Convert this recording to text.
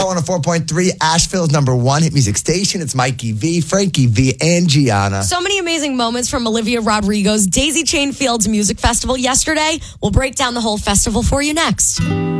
104.3, Asheville's number one hit music station. It's Mikey V, Frankie V, and Gianna. So many amazing moments from Olivia Rodrigo's Daisy Chain Fields Music Festival yesterday. We'll break down the whole festival for you next.